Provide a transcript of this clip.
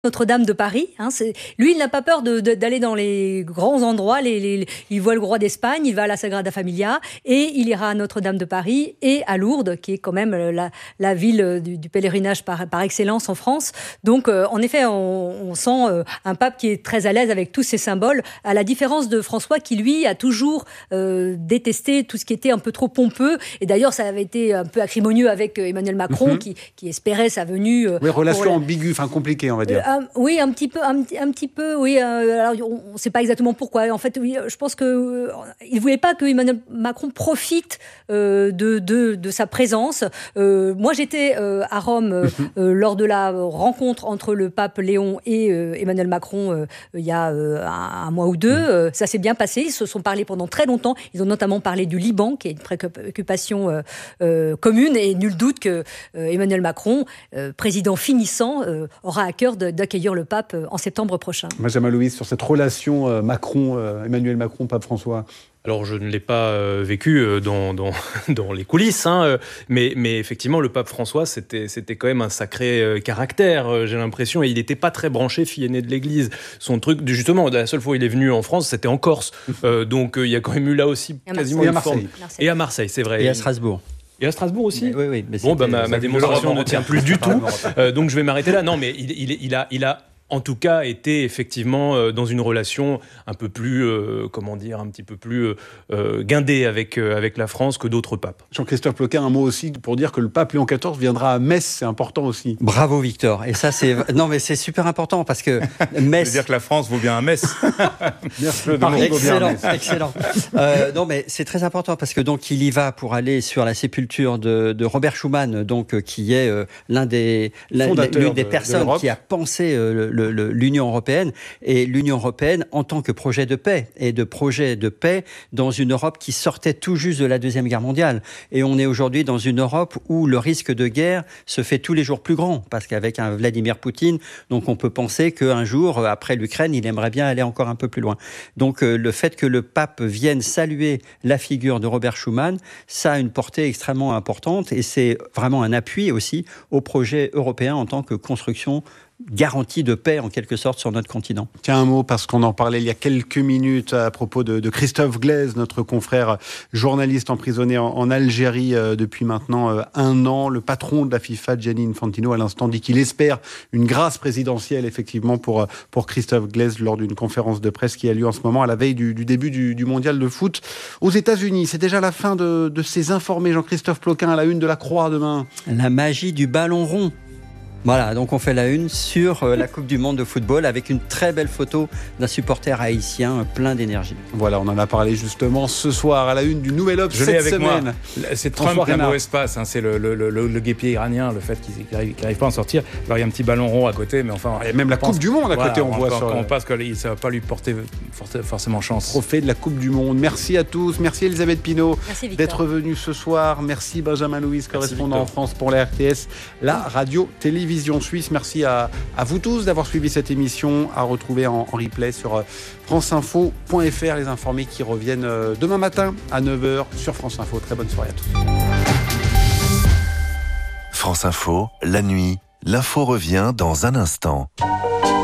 Notre-Dame de Paris, lui il n'a pas peur d'aller dans les grands endroits, il voit le roi d'Espagne, il va à la Sagrada Familia et il ira à Notre-Dame de Paris et à Lourdes, qui est quand même la ville du pèlerinage par excellence en France. Donc en effet on sent un pape qui est très à l'aise avec tous ces symboles, à la différence de François qui lui a toujours détesté tout ce qui était un peu trop pompeux, et d'ailleurs ça avait été un peu acrimonieux avec Emmanuel Macron qui espérait sa venue. Oui, relation ambiguë, compliquée on va dire. Oui, un petit peu, oui. Alors, on ne sait pas exactement pourquoi. En fait, oui, je pense qu'il ne voulait pas que Emmanuel Macron profite de sa présence. Moi, j'étais à Rome lors de la rencontre entre le pape Léon et Emmanuel Macron il y a un mois ou deux. Ça s'est bien passé. Ils se sont parlé pendant très longtemps. Ils ont notamment parlé du Liban, qui est une préoccupation commune. Et nul doute que Emmanuel Macron, président finissant, aura à cœur d'accueillir le pape en septembre prochain. Benjamin Louis, sur cette relation Emmanuel Macron, pape François. Alors, je ne l'ai pas vécu dans les coulisses, mais effectivement, le pape François, c'était quand même un sacré caractère, j'ai l'impression, et il n'était pas très branché, fille aînée de l'Église. Son truc, justement, la seule fois où il est venu en France, c'était en Corse. Donc, il y a quand même eu là aussi quasiment une forme. Et à Marseille, c'est vrai. Et à Strasbourg. Et à Strasbourg aussi. Oui. Bon, ma démonstration ne tient plus du tout. Donc, je vais m'arrêter là. Non, mais il a en tout cas été effectivement dans une relation un peu plus, un petit peu plus guindée avec la France que d'autres papes. Jean-Christophe Ploquin, un mot aussi pour dire que le pape Léon XIV viendra à Metz, c'est important aussi. Bravo Victor, et ça c'est super important parce que Metz. Ça veut dire que la France vaut bien à Metz. Excellent. Non mais c'est très important parce que donc il y va pour aller sur la sépulture de Robert Schuman, donc qui est l'une des personnes qui a pensé l'Union européenne, et l'Union européenne en tant que projet de paix, et de projet de paix dans une Europe qui sortait tout juste de la Deuxième Guerre mondiale. Et on est aujourd'hui dans une Europe où le risque de guerre se fait tous les jours plus grand, parce qu'avec un Vladimir Poutine, donc on peut penser qu'un jour, après l'Ukraine, il aimerait bien aller encore un peu plus loin. Donc le fait que le pape vienne saluer la figure de Robert Schuman, ça a une portée extrêmement importante, et c'est vraiment un appui aussi au projet européen en tant que construction garantie de paix en quelque sorte sur notre continent. Tiens, un mot, parce qu'on en parlait il y a quelques minutes à propos de Christophe Glaise, notre confrère journaliste emprisonné en Algérie depuis maintenant 1 an. Le patron de la FIFA, Gianni Infantino, à l'instant dit qu'il espère une grâce présidentielle effectivement pour Christophe Glaise lors d'une conférence de presse qui a lieu en ce moment à la veille du début du mondial de foot aux États-Unis. C'est déjà la fin de ces informés. Jean-Christophe Ploquin à la une de la Croix demain. La magie du ballon rond. Voilà, donc on fait la une sur la Coupe du Monde de football avec une très belle photo d'un supporter haïtien plein d'énergie. Voilà, on en a parlé justement ce soir à la une du Nouvel Obs cette semaine. C'est Trump qui a mauvaise passe, c'est le guépier iranien, le fait qu'il n'arrive pas à en sortir. Alors il y a un petit ballon rond à côté, mais enfin... Et même la Coupe du Monde à côté, on voit sur... On pense que ça ne va pas lui porter forcément chance. Trophée de la Coupe du Monde. Merci à tous, merci Elisabeth Pinault d'être venue ce soir. Merci Benjamin Louis, correspondant en France pour la RTS, la radio-télévision suisse. Merci à vous tous d'avoir suivi cette émission, à retrouver en replay sur franceinfo.fr, les informés qui reviennent demain matin à 9h sur France Info. Très bonne soirée à tous. France Info, la nuit, l'info revient dans un instant.